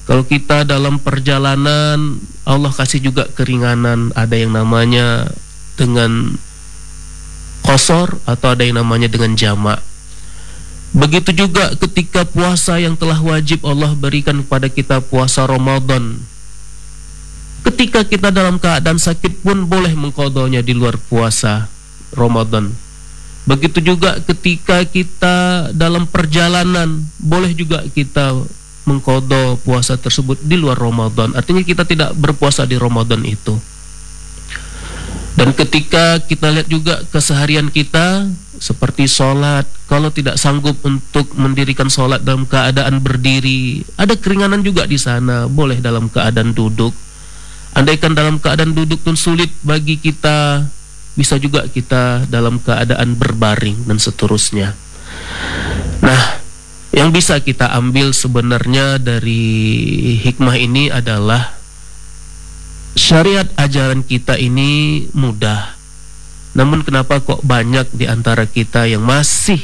Kalau kita dalam perjalanan, Allah kasih juga keringanan. Ada yang namanya dengan qasar atau ada yang namanya dengan jamak. Begitu juga ketika puasa yang telah wajib Allah berikan kepada kita, puasa Ramadan. Ketika kita dalam keadaan sakit pun boleh mengqadanya di luar puasa Ramadan. Begitu juga ketika kita dalam perjalanan, boleh juga kita mengqadha puasa tersebut di luar Ramadan. Artinya kita tidak berpuasa di Ramadan itu. Dan ketika kita lihat juga keseharian kita, seperti sholat, kalau tidak sanggup untuk mendirikan sholat dalam keadaan berdiri, ada keringanan juga di sana, boleh dalam keadaan duduk. Andaikan dalam keadaan duduk pun sulit bagi kita, bisa juga kita dalam keadaan berbaring dan seterusnya. Nah, yang bisa kita ambil sebenarnya dari hikmah ini adalah syariat ajaran kita ini mudah. Namun kenapa kok banyak di antara kita yang masih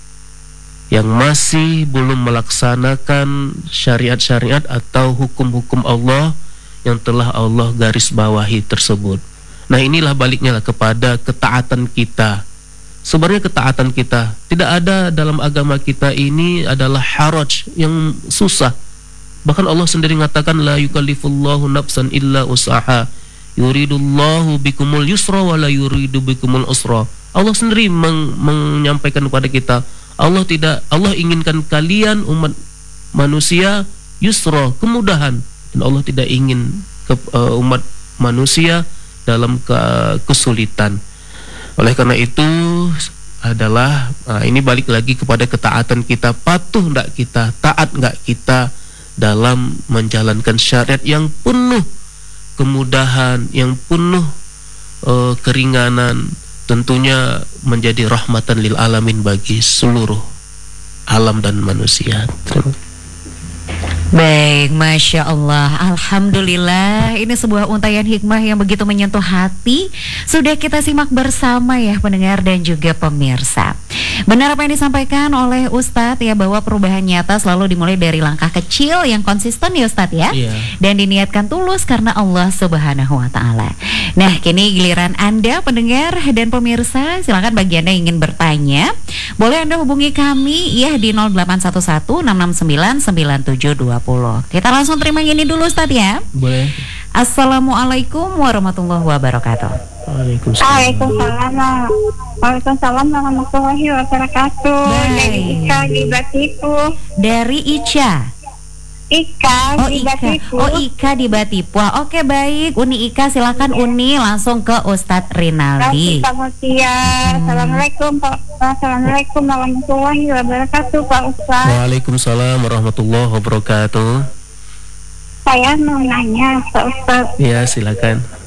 belum melaksanakan syariat-syariat atau hukum-hukum Allah yang telah Allah garis bawahi tersebut. Nah, inilah baliknya lah kepada ketaatan kita. Sebenarnya ketaatan kita tidak ada dalam agama kita ini adalah haraj yang susah. Bahkan Allah sendiri mengatakan la yukallifullahu nafsan illa usaha. Yuridullahu bikumul yusra wa la yuridu bikumul usra. Allah sendiri menyampaikan kepada kita, Allah inginkan kalian umat manusia yusra, kemudahan, dan Allah tidak ingin umat manusia dalam kesulitan. Oleh karena itu adalah ini balik lagi kepada ketaatan kita, patuh enggak kita, taat enggak kita dalam menjalankan syariat yang penuh kemudahan, yang penuh keringanan, tentunya menjadi rahmatan lil alamin bagi seluruh alam dan manusia. Baik, Masya Allah, Alhamdulillah. Ini sebuah untayan hikmah yang begitu menyentuh hati. Sudah kita simak bersama ya pendengar dan juga pemirsa. Benar apa yang disampaikan oleh Ustadz ya, bahwa perubahan nyata selalu dimulai dari langkah kecil yang konsisten ya Ustadz ya, dan diniatkan tulus karena Allah Subhanahu wa Ta'ala. Nah, kini giliran Anda pendengar dan pemirsa, silakan bagi Anda yang ingin bertanya, boleh Anda hubungi kami ya di 0811-669-9720. Kita langsung terima ini dulu Ustadz ya. Boleh. Assalamualaikum warahmatullahi wabarakatuh. Waalaikumsalam warahmatullahi wabarakatuh. Dari Ika di Batipu. Dari Ica. Ika di Batipu. Oh, Ika di Batipu. Oke, baik. Uni Ika, silakan Uni langsung ke Ustadz Rinaldi. Assalamualaikum Pak. Assalamualaikum warahmatullahi wabarakatuh Pak Ustadz. Waalaikumsalam warahmatullahi wabarakatuh. Saya mau nanya Pak Ustadz. Ya, silakan.